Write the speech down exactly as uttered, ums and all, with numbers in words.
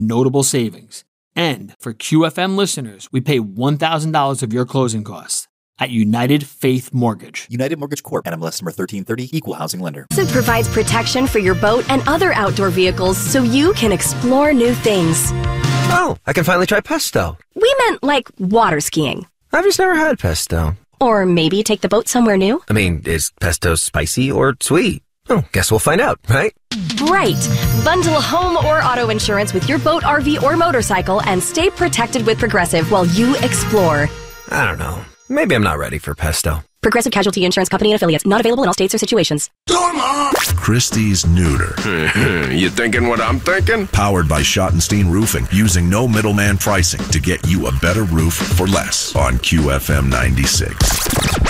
notable savings. And for Q F M listeners, we pay one thousand dollars of your closing costs at United Faith Mortgage. United Mortgage Corp. N M L S number thirteen thirty, Equal Housing Lender. It provides protection for your boat and other outdoor vehicles so you can explore new things. Oh, I can finally try pesto. We meant like water skiing. I've just never had pesto. Or maybe take the boat somewhere new. I mean, is pesto spicy or sweet? Oh, guess we'll find out, right? Right. Bundle home or auto insurance with your boat, R V, or motorcycle and stay protected with Progressive while you explore. I don't know. Maybe I'm not ready for pesto. Progressive Casualty Insurance Company and Affiliates. Not available in all states or situations. Christie's Neuter. You thinking what I'm thinking? Powered by Schottenstein Roofing. Using no middleman pricing to get you a better roof for less on Q F M ninety-six.